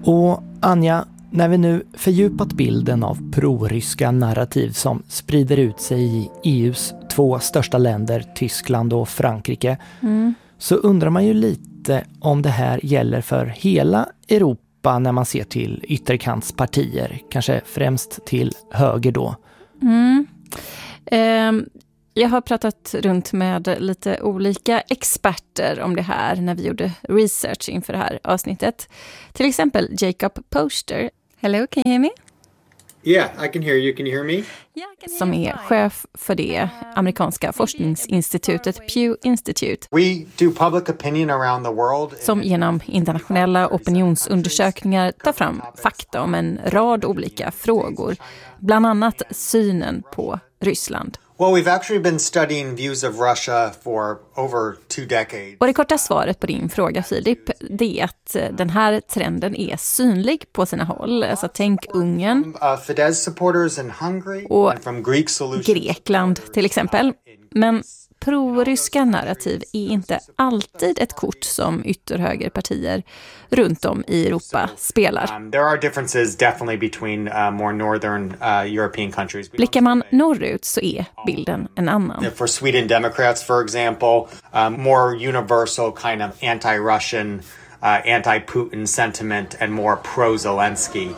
Och Anja, när vi nu fördjupat bilden av proryska narrativ som sprider ut sig i EUs 2 största länder, Tyskland och Frankrike, så undrar man ju lite om det här gäller för hela Europa när man ser till ytterkantspartier, kanske främst till höger då. Jag har pratat runt med lite olika experter om det här när vi gjorde research inför det här avsnittet. Till exempel Jacob Poster. Hello, can you hear me? Yeah, I can hear you. Can you hear me? Som är chef för det amerikanska forskningsinstitutet Pew Institute. We do public opinion around the world. Som genom internationella opinionsundersökningar tar fram fakta om en rad olika frågor. Bland annat synen på Ryssland. Well, we've actually been studying views of Russia for over 2 decades. Och det korta svaret på din fråga, Filip, det är att den här trenden är synlig på sina håll. Alltså tänk Ungern Fidesz supporters in Hungary och and from Greek solutions. Grekland till exempel. Men proryska narrativ är inte alltid ett kort som ytterhögerpartier runt om i Europa spelar. There are differences definitely between more northern European countries. Blickar man norrut så är bilden en annan. For Sweden Democrats, for example, more universal kind of anti-Russian, anti-Putin sentiment and more pro-Zelensky.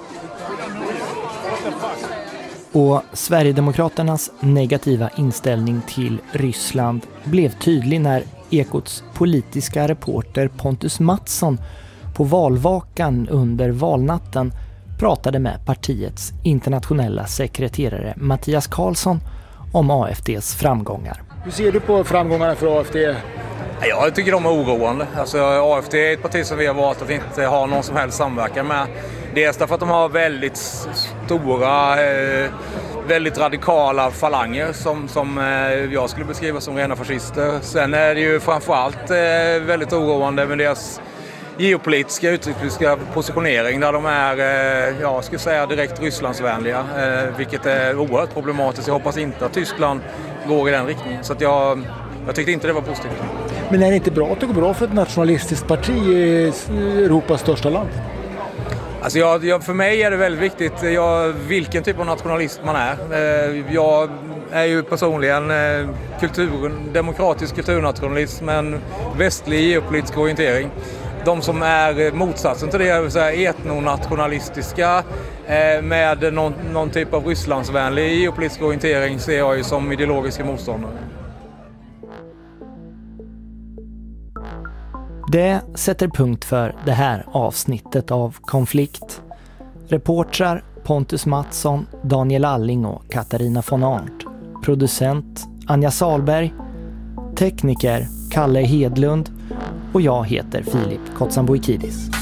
Och Sverigedemokraternas negativa inställning till Ryssland blev tydlig när Ekots politiska reporter Pontus Mattsson på valvakan under valnatten pratade med partiets internationella sekreterare Mattias Karlsson om AFDs framgångar. Hur ser du på framgångarna för AFD? Jag tycker de är oroande. Alltså, AFD är ett parti som vi har valt att inte ha någon som helst samverkan med. Dels därför att de har väldigt stora, väldigt radikala falanger som jag skulle beskriva som rena fascister. Sen är det ju framförallt väldigt oroande med deras geopolitiska, utrikespolitiska positionering där de är, jag skulle säga direkt Rysslandsvänliga, vilket är oerhört problematiskt. Jag hoppas inte att Tyskland går i den riktningen. Så att jag tyckte inte det var positivt. Men är det inte bra att det går bra för ett nationalistiskt parti i Europas största land? Alltså för mig är det väldigt viktigt vilken typ av nationalist man är. Jag är ju personligen demokratisk kulturnationalist med en västlig geopolitisk orientering. De som är motsatsen till det, är så här etnonationalistiska med någon typ av Rysslandsvänlig geopolitisk orientering ser jag ju som ideologiska motståndare. Det sätter punkt för det här avsnittet av Konflikt. Reportrar Pontus Mattsson, Daniel Alling och Katarina von Arndt. Producent Anja Salberg. Tekniker Kalle Hedlund. Och jag heter Filip Kotsanboikidis.